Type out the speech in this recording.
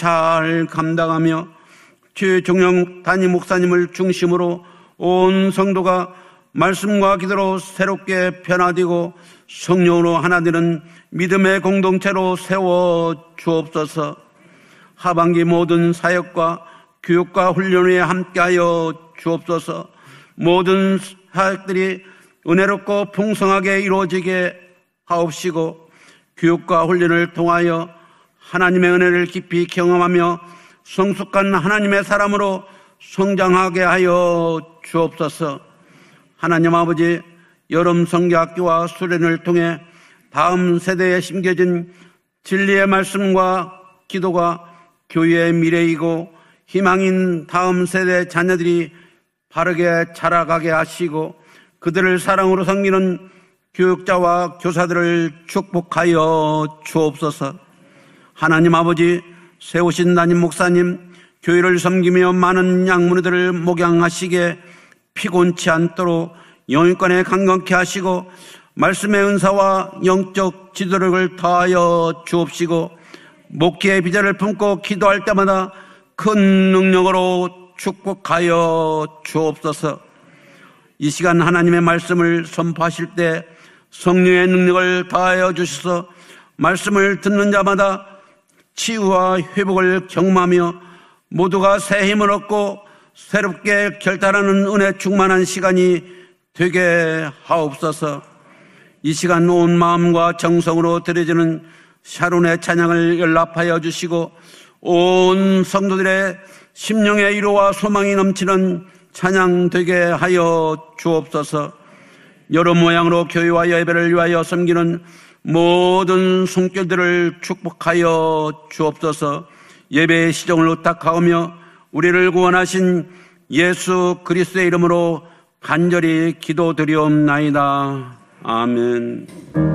잘 감당하며 최종영 담임 목사님을 중심으로 온 성도가 말씀과 기도로 새롭게 변화되고 성령으로 하나 되는 믿음의 공동체로 세워 주옵소서. 하반기 모든 사역과 교육과 훈련에 함께하여 주옵소서. 모든 사역들이 은혜롭고 풍성하게 이루어지게 하옵시고 교육과 훈련을 통하여 하나님의 은혜를 깊이 경험하며 성숙한 하나님의 사람으로 성장하게 하여 주옵소서. 하나님 아버지, 여름 성교학교와 수련을 통해 다음 세대에 심겨진 진리의 말씀과 기도가 교회의 미래이고 희망인 다음 세대 자녀들이 바르게 자라가게 하시고 그들을 사랑으로 섬기는 교육자와 교사들을 축복하여 주옵소서. 하나님 아버지, 세우신 담임 목사님, 교회를 섬기며 많은 양문이들을 목양하시게 피곤치 않도록 영육간에 강건케 하시고 말씀의 은사와 영적 지도력을 더하여 주옵시고 목회의 비전을 품고 기도할 때마다 큰 능력으로 축복하여 주옵소서. 이 시간 하나님의 말씀을 선포하실 때 성령의 능력을 더하여 주셔서 말씀을 듣는 자마다 치유와 회복을 경험하며 모두가 새 힘을 얻고 새롭게 결단하는 은혜 충만한 시간이 되게 하옵소서. 이 시간 온 마음과 정성으로 드려지는 샤론의 찬양을 연락하여 주시고 온 성도들의 심령의 위로와 소망이 넘치는 찬양 되게 하여 주옵소서. 여러 모양으로 교회와 예배를 위하여 섬기는 모든 손길들을 축복하여 주옵소서. 예배의 시정을 의탁하오며 우리를 구원하신 예수 그리스도의 이름으로 간절히 기도드리옵나이다. 아멘.